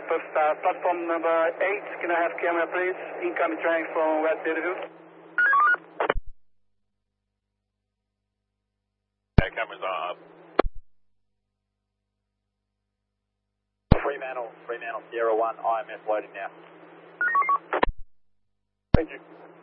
Platform number 8, can I have camera please? Incoming train from West Bellevue. Yeah, cameras are up. Fremantle, Sierra 1, IMS loading now. Thank you.